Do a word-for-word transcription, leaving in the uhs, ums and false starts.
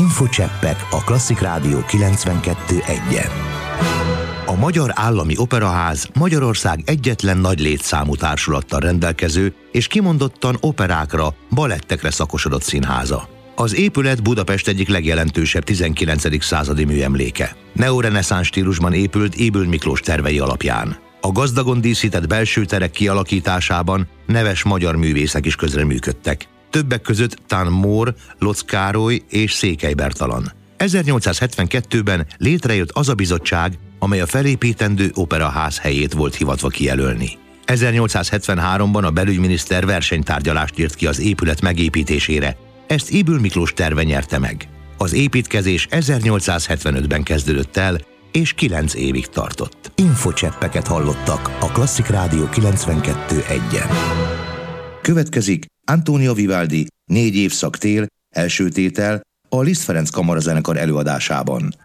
Infocseppek a Klasszik Rádió kilencvenkettő egyen. A Magyar Állami Operaház Magyarország egyetlen nagy létszámú társulattal rendelkező és kimondottan operákra, balettekre szakosodott színháza. Az épület Budapest egyik legjelentősebb tizenkilencedik századi műemléke. Neoreneszánsz stílusban épült Ybl Miklós tervei alapján. A gazdagon díszített belső terek kialakításában neves magyar művészek is közreműködtek. Többek között Tán Mór, Lotz Károly és Székely Bertalan. ezernyolcszázhetvenkettőben létrejött az a bizottság, amely a felépítendő operaház helyét volt hivatva kijelölni. ezernyolcszázhetvenháromban a belügyminiszter versenytárgyalást írt ki az épület megépítésére, ezt Ybl Miklós terve nyerte meg. Az építkezés ezernyolcszázhetvenötben kezdődött el, és kilenc évig tartott. Infocseppeket hallottak a Klasszik Rádió kilencvenkettő egyen. Következik Antonio Vivaldi Négy évszak tél, első tétel a Liszt Ferenc Kamarazenekar előadásában.